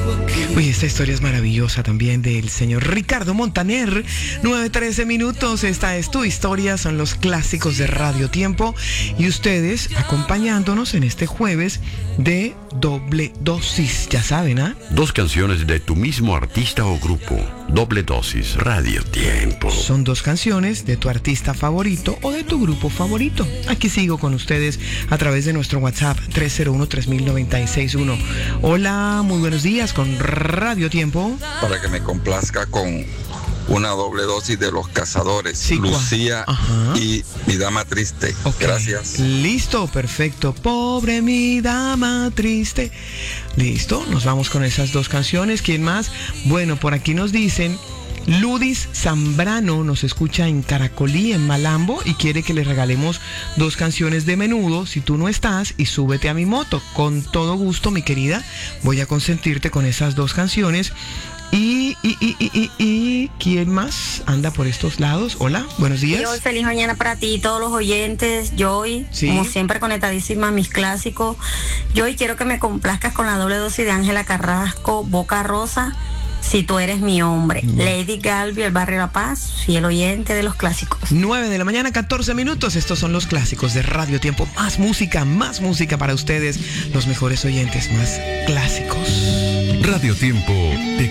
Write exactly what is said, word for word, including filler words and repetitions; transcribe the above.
Uy, esta historia es maravillosa también del señor Ricardo Montaner. nueve trece minutos, esta es tu historia, son los clásicos de Radio Tiempo y ustedes acompañándonos en este jueves de doble dosis, ya saben, ¿ah? ¿eh? Dos canciones de tu mismo artista o grupo, doble dosis, Radio Tiempo. Son dos canciones de tu artista favorito o de tu grupo favorito. Aquí sigo con ustedes a través de nuestro WhatsApp tres cero uno, tres mil noventa y seis uno. Hola, muy buenos días con Radio Tiempo. Para que me complazca con una doble dosis de Los Cazadores, sí, Lucía ajá. y Mi Dama Triste. Okay. Gracias. Listo, perfecto. Pobre mi dama triste. Listo, nos vamos con esas dos canciones. ¿Quién más? Bueno, por aquí nos dicen Ludis Zambrano nos escucha en Caracolí, en Malambo, y quiere que le regalemos dos canciones de Menudo, Si tú no estás, y Súbete a mi moto. Con todo gusto, mi querida, voy a consentirte con esas dos canciones. Y, y, y, y, y, y ¿quién más anda por estos lados? Hola, buenos días. Yo, feliz mañana para ti, todos los oyentes. Joy, ¿sí? Como siempre conectadísima a mis clásicos. Joy, quiero que me complazcas con la doble dosis de Ángela Carrasco, Boca Rosa, Si tú eres mi hombre. Mm. Lady Galvi, El Barrio La Paz, fiel oyente de los clásicos. nueve de la mañana, catorce minutos. Estos son los clásicos de Radio Tiempo. Más música, más música para ustedes, los mejores oyentes, más clásicos. Radio Tiempo te